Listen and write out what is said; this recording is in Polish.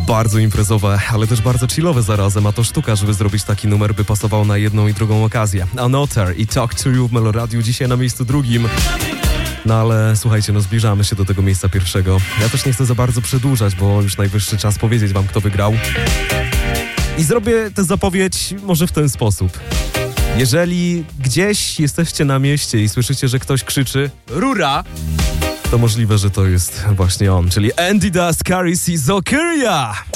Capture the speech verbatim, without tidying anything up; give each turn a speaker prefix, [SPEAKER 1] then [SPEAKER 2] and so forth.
[SPEAKER 1] Bardzo imprezowe, ale też bardzo chillowe zarazem, a to sztuka, żeby zrobić taki numer, by pasował na jedną i drugą okazję. Another i Talk to You w Meloradiu dzisiaj na miejscu drugim. No ale słuchajcie, no zbliżamy się do tego miejsca pierwszego. Ja też nie chcę za bardzo przedłużać, bo już najwyższy czas powiedzieć wam, kto wygrał. I zrobię tę zapowiedź może w ten sposób. Jeżeli gdzieś jesteście na mieście i słyszycie, że ktoś krzyczy Rura, to możliwe, że to jest właśnie on, czyli Andy Das, Caris i Zokiria.